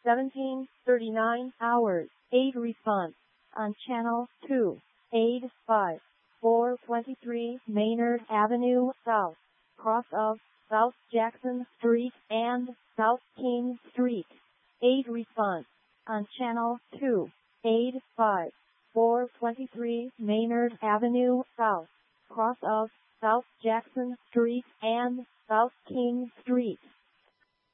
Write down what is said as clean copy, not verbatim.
17:39 hours. Aid response on channel 2. Aid 5. 423 Maynard Avenue South, cross of South Jackson Street and South King Street. Aid response on channel 2. Aid 5. 423 Maynard Avenue South, cross of South Jackson Street and South King Street.